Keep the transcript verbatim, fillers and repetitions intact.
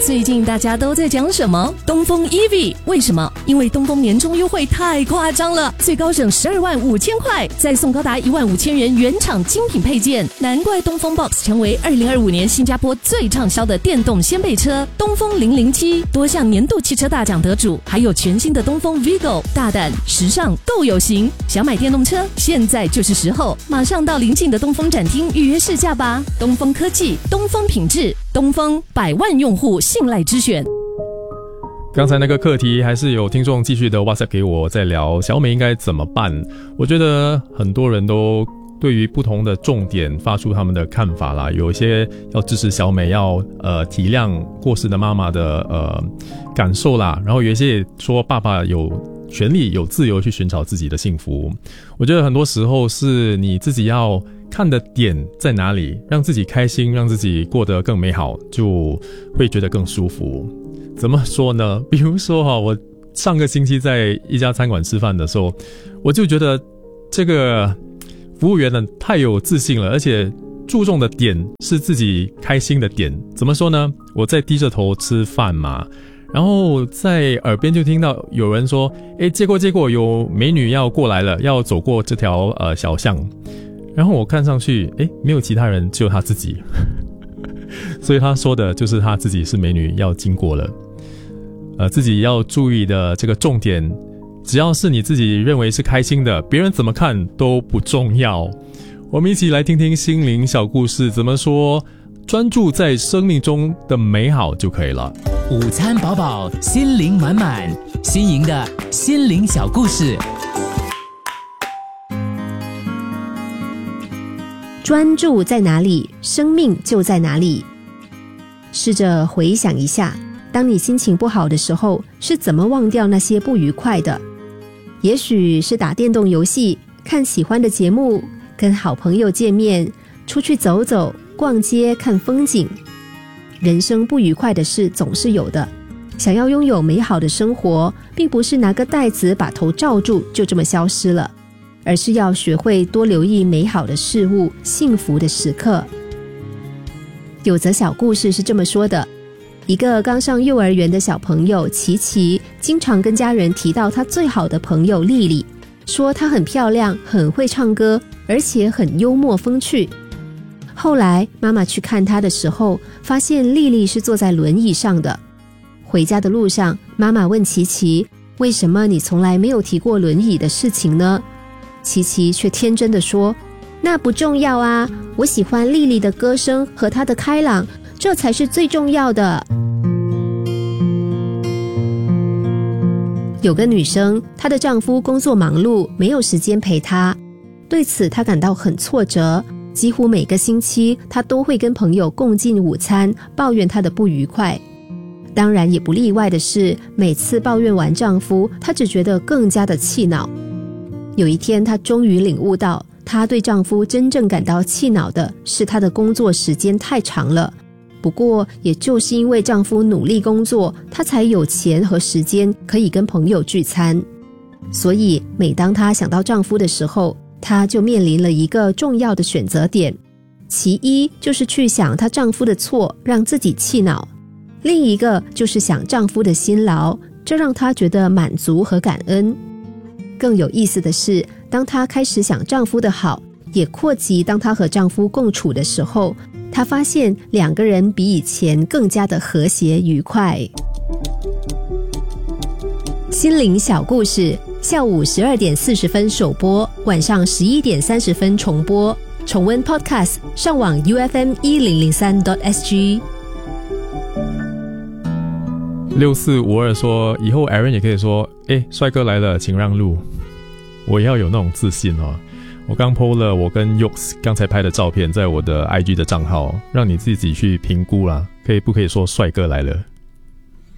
最近大家都在讲什么？东风 E V， 为什么？因为东风年终优惠太夸张了，最高省十二万五千块，再送高达一万五千元原厂精品配件，难怪东风 Box 成为二零二五年新加坡最畅销的电动掀背车。东风零零七多项年度汽车大奖得主，还有全新的东风 Vigo， 大胆时尚都有型。想买电动车，现在就是时候，马上到邻近的东风展厅预约试驾吧。东风科技，东风品质，东风百万用户信赖之选。 刚才那个课题还是有听众继续的 WhatsApp 给我，在聊小美应该怎么办。我觉得很多人都对于不同的重点发出他们的看法啦，有一些要支持小美，要呃体谅过世的妈妈的呃感受啦，然后有一些也说爸爸有权利有自由去寻找自己的幸福。我觉得很多时候是你自己要看的点在哪里，让自己开心，让自己过得更美好，就会觉得更舒服。怎么说呢？比如说哈，我上个星期在一家餐馆吃饭的时候，我就觉得这个服务员呢太有自信了，而且注重的点是自己开心的点。怎么说呢？我在低着头吃饭嘛，然后在耳边就听到有人说：“诶，结果结果有美女要过来了，要走过这条呃小巷。”然后我看上去，诶，没有其他人，只有他自己。所以他说的就是他自己是美女要经过了。呃，自己要注意的这个重点，只要是你自己认为是开心的，别人怎么看都不重要。我们一起来听听心灵小故事怎么说，专注在生命中的美好就可以了。 午餐饱饱，心灵满满，新颖的心灵小故事。 专注在哪里，生命就在哪里。试着回想一下，当你心情不好的时候，是怎么忘掉那些不愉快的？也许是打电动游戏，看喜欢的节目，跟好朋友见面，出去走走，逛街，看风景。人生不愉快的事总是有的，想要拥有美好的生活，并不是拿个袋子把头罩住就这么消失了，而是要学会多留意美好的事物，幸福的时刻。有则小故事是这么说的，一个刚上幼儿园的小朋友琪琪，经常跟家人提到他最好的朋友丽丽，说她很漂亮，很会唱歌，而且很幽默风趣。后来妈妈去看她的时候，发现丽丽是坐在轮椅上的。回家的路上，妈妈问琪琪，为什么你从来没有提过轮椅的事情呢？琪琪却天真地说，那不重要啊，我喜欢丽丽的歌声和她的开朗，这才是最重要的。有个女生，她的丈夫工作忙碌，没有时间陪她，对此她感到很挫折，几乎每个星期她都会跟朋友共进午餐，抱怨她的不愉快。当然也不例外的是，每次抱怨完丈夫，她只觉得更加的气恼。有一天，她终于领悟到，她对丈夫真正感到气恼的是她的工作时间太长了。不过也就是因为丈夫努力工作，她才有钱和时间可以跟朋友聚餐。所以每当她想到丈夫的时候，她就面临了一个重要的选择点，其一就是去想她丈夫的错，让自己气恼；另一个就是想丈夫的辛劳，这让她觉得满足和感恩。更有意思的是，当她开始想丈夫的好，也扩及当她和丈夫共处的时候，她发现两个人比以前更加的和谐愉快。心灵小故事，下午十二点四十分首播，晚上十一点三十分重播。重温 Podcast， 上网 U F M 一零零三 点 S G。 六四五二说，以后 Aaron 也可以说，诶，帅哥来了，请让路。我也要有那种自信哦。我刚 po 了我跟 Yox 刚才拍的照片在我的 I G 的账号，让你自己去评估啦，可以不可以说帅哥来了。